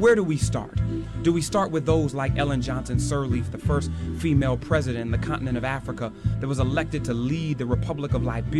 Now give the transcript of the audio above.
Where do we start? Do we start with those like Ellen Johnson Sirleaf, the first female president in the continent of Africa that was elected to lead the Republic of Liberia